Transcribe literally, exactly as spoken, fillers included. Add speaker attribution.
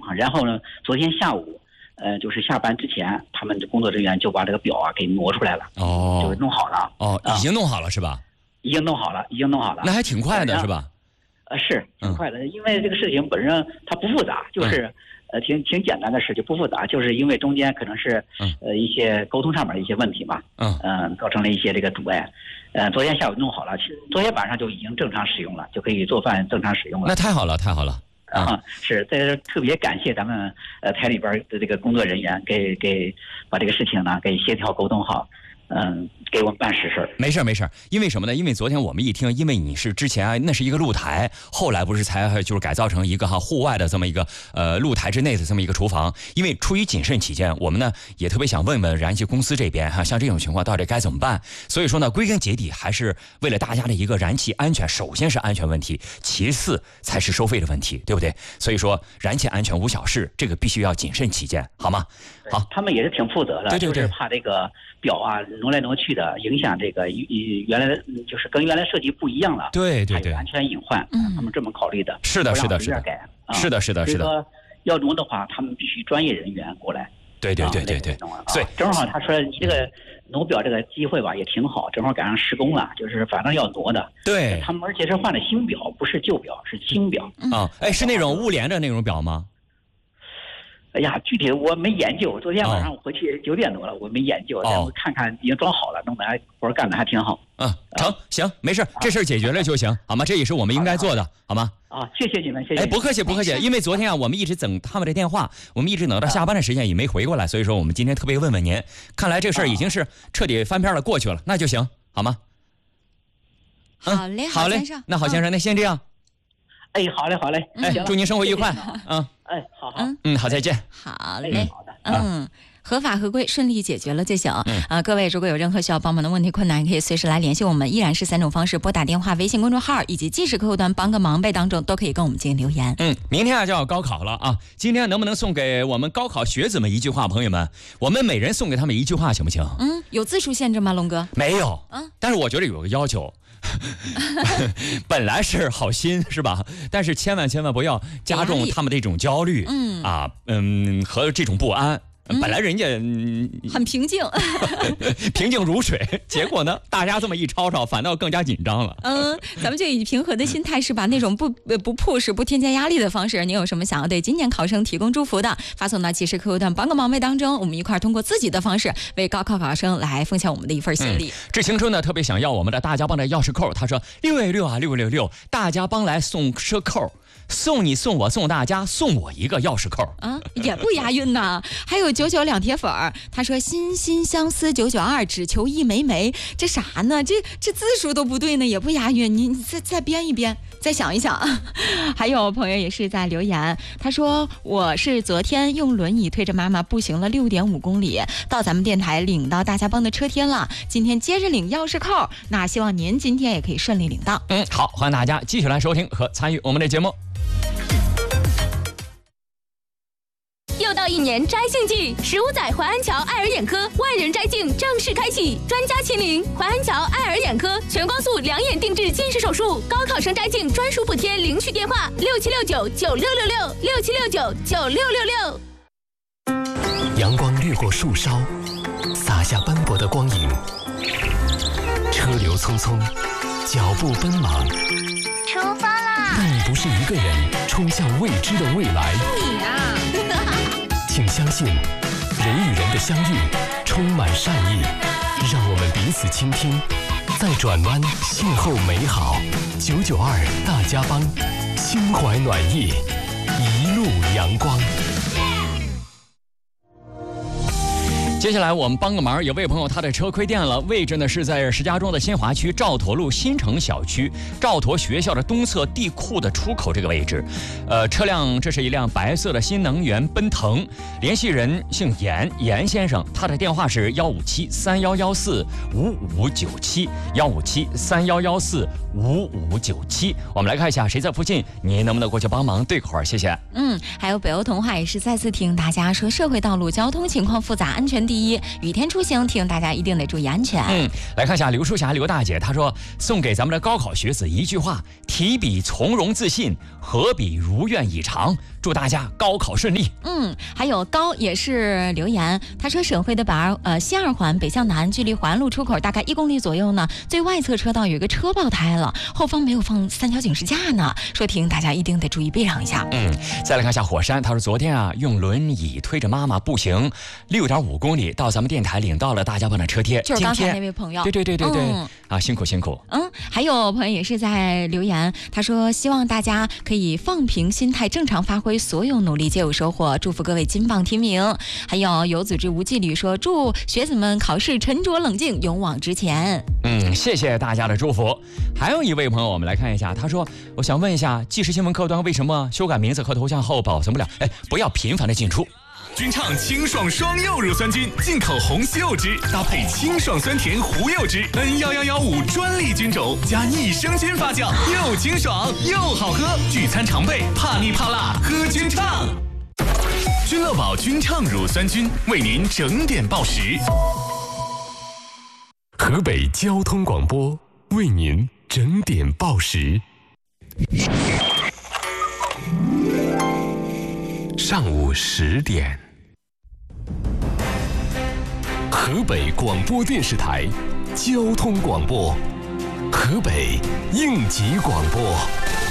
Speaker 1: 啊。然后呢，昨天下午，呃，就是下班之前，他们的工作人员就把这个表啊给挪出来了，
Speaker 2: 哦，
Speaker 1: 就弄好了。
Speaker 2: 哦，已经弄好了是吧？
Speaker 1: 已经弄好了，已经弄好了。
Speaker 2: 那还挺快的是吧？
Speaker 1: 呃，是挺快的，嗯、因为这个事情本身它不复杂，就是、嗯、呃挺挺简单的事，就不复杂，就是因为中间可能是、嗯、呃一些沟通上面的一些问题嘛，嗯嗯、呃，造成了一些这个阻碍。呃，昨天下午弄好了，其实昨天晚上就已经正常使用了，就可以做饭正常使用了。
Speaker 2: 那太好了，太好了。
Speaker 1: 啊、嗯，是，在这特别感谢咱们呃台里边的这个工作人员，给给把这个事情呢给协调沟通好。嗯，给我们办实事。
Speaker 2: 没事没事，因为什么呢？因为昨天我们一听，因为你是之前啊，那是一个露台，后来不是才就是改造成一个哈户外的这么一个呃露台之内的这么一个厨房。因为出于谨慎起见，我们呢也特别想问问燃气公司这边哈，像这种情况到底该怎么办？所以说呢，归根结底还是为了大家的一个燃气安全，首先是安全问题，其次才是收费的问题，对不对？所以说燃气安全无小事，这个必须要谨慎起见，好吗？好，
Speaker 1: 他们也是挺负责的，
Speaker 2: 对对对，
Speaker 1: 就是怕这个表啊挪来挪去的，影响这个原来的，就是跟原来设计不一样了，
Speaker 2: 对对对，
Speaker 1: 安全隐患，嗯，他们这么考虑的。
Speaker 2: 是的，是的，是的，
Speaker 1: 改，啊、
Speaker 2: 是的，是的，是的。
Speaker 1: 所以说要挪的话，他们必须专业人员过来。
Speaker 2: 对对对对对，
Speaker 1: 所以正好他说你这个挪表这个机会吧也挺好，正好赶上施工了，就是反正要挪的。
Speaker 2: 对，
Speaker 1: 他们而且是换的新表，不是旧表，是新表。
Speaker 2: 啊，哎，是那种物联的那种表吗？
Speaker 1: 哎呀，具体我没研究。昨天晚上我回去九点多了，我没研究，但我看看已经装好了，弄得还活干的还挺好。
Speaker 2: 嗯，成，行，没事，这事儿解决了就行，好吗？这也是我们应该做的，好吗？
Speaker 1: 啊，谢谢你们，谢谢。
Speaker 2: 哎，不客气，不客气。因为昨天啊，我们一直等他们的电话，我们一直等到下班的时间也没回过来，所以说我们今天特别问问您。看来这事儿已经是彻底翻篇了，过去了，那就行，好吗？
Speaker 3: 好嘞，
Speaker 2: 好嘞，那郝先生，那先这样。
Speaker 1: 哎，好嘞，好嘞，
Speaker 2: 哎，祝您生活愉快，嗯。
Speaker 1: 哎，好好，
Speaker 2: 嗯，好，再见。
Speaker 3: 好嘞，
Speaker 1: 好的，
Speaker 3: 嗯，合法合规顺利解决了就行。嗯啊，各位如果有任何需要帮忙的问题困难，可以随时来联系我们，依然是三种方式：拨打电话、微信公众号以及即时客户端帮个忙呗当中都可以跟我们进行留言。
Speaker 2: 嗯，明天啊就要高考了啊，今天能不能送给我们高考学子们一句话？朋友们，我们每人送给他们一句话，行不行？
Speaker 3: 嗯，有字数限制吗，龙哥？
Speaker 2: 没有。嗯，但是我觉得有个要求。本来是好心是吧？但是千万千万不要加重他们这种焦虑，嗯啊嗯和这种不安。本来人家、嗯、
Speaker 3: 很平静，
Speaker 2: 平静如水，结果呢，大家这么一吵吵，反倒更加紧张了。
Speaker 3: 嗯，咱们就以平和的心态，是吧？那种不不 push、不添加压力的方式，你有什么想要对今年考生提供祝福的，发送到即时客户端帮个忙呗当中，我们一块通过自己的方式为高考考生来奉献我们的一份心力。
Speaker 2: 致、嗯、青春呢，特别想要我们的大家帮的钥匙扣，他说六六六啊六六六，大家帮来送车扣。送你送我送大家送我一个钥匙扣
Speaker 3: 啊，也不押韵呐。还有九九两铁粉儿，他说心心相思九九二，只求一枚枚，这啥呢？这这字数都不对呢，也不押韵。你你再再编一编，再想一想。还有朋友也是在留言，他说我是昨天用轮椅推着妈妈步行了六点五公里，到咱们电台领到大家帮的车天了。今天接着领钥匙扣，那希望您今天也可以顺利领到。
Speaker 2: 嗯，好，欢迎大家继续来收听和参与我们的节目。
Speaker 4: 又到一年摘杏季，十五载淮安桥爱尔眼科万人摘杏正式开启，专家亲临淮安桥爱尔眼科全光速两眼定制近视手术，高考生摘杏专属补贴，领取电话六七六九九六六六六七六九九六六六。
Speaker 5: 阳光掠过树梢，洒下斑驳的光影，车流匆匆，脚步奔忙，
Speaker 4: 出发啦！
Speaker 5: 但你不是一个人冲向未知的未来。
Speaker 4: 你啊！
Speaker 5: 请相信，人与人的相遇充满善意，让我们彼此倾听，在转弯邂逅美好。九九二大家帮，心怀暖意，一路阳光。
Speaker 2: 接下来我们帮个忙，有位朋友他的车亏电了，位置呢是在石家庄的新华区赵佗路新城小区赵佗学校的东侧地库的出口这个位置。呃，车辆这是一辆白色的新能源奔腾，联系人姓严，严先生，他的电话是幺五七三幺幺四五五九七幺五七三幺幺四五五九七。我们来看一下谁在附近，您能不能过去帮忙对口，谢谢。
Speaker 3: 嗯，还有北欧童话也是再次提醒大家说，社会道路交通情况复杂，安全第一，雨天出行提醒大家一定得注意安全。
Speaker 2: 嗯，来看一下刘淑霞刘大姐，她说送给咱们的高考学子一句话：提笔从容自信，何笔如愿以偿。祝大家高考顺利。
Speaker 3: 嗯，还有高也是留言，他说省会的北二呃西二环北向南，距离环路出口大概一公里左右呢。最外侧车道有一个车爆胎了，后方没有放三角警示架呢，说提醒大家一定得注意避让一下。
Speaker 2: 嗯，再来看一下火山，他说昨天啊用轮椅推着妈妈步行六点五公里到咱们电台，领到了大家帮的车贴，
Speaker 3: 就是刚才那位朋友。
Speaker 2: 对对对对对，嗯、啊辛苦辛苦。
Speaker 3: 嗯，还有朋友也是在留言，他说希望大家可以放平心态，正常发挥。所有努力皆有收获，祝福各位金榜题名。还有有组织无纪律说，祝学子们考试沉着冷静，勇往直前。
Speaker 2: 嗯，谢谢大家的祝福。还有一位朋友，我们来看一下，他说我想问一下，即时新闻客端为什么修改名字和头像后保存不了？哎，不要频繁的进出。
Speaker 6: 君畅清爽双柚乳酸菌，进口红西柚汁搭配清爽酸甜胡柚汁 N 一一一五专利菌种加益生菌发酵，又清爽又好喝。聚餐常备，怕腻怕辣喝君畅。君乐宝君畅乳酸菌为您整点报时。
Speaker 5: 河北交通广播为您整点报时。上午十点，河北广播电视台交通广播，河北应急广播。